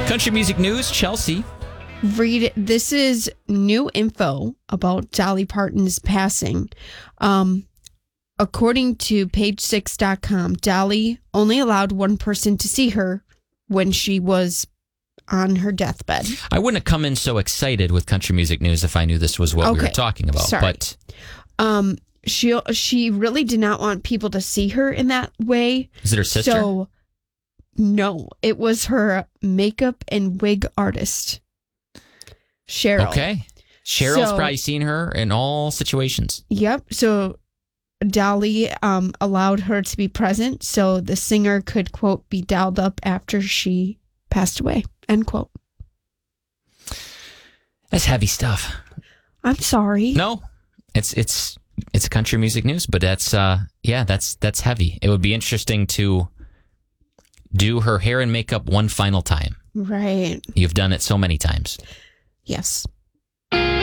Country music news, Chelsea. This is new info about Dolly Parton's passing. According to page6.com, Dolly only allowed one person to see her when she was on her deathbed. I wouldn't have come in so excited with country music news if I knew this was what we were talking about. Sorry. But she really did not want people to see her in that way. Is it her sister? So, no, it was her makeup and wig artist, Cheryl. Okay. Cheryl's probably seen her in all situations. Yep. So Dolly allowed her to be present so the singer could, quote, be dolled up after she passed away, end quote. That's heavy stuff. I'm sorry. No, it's country music news, but that's heavy. It would be interesting to do her hair and makeup one final time. Right. You've done it so many times. Yes.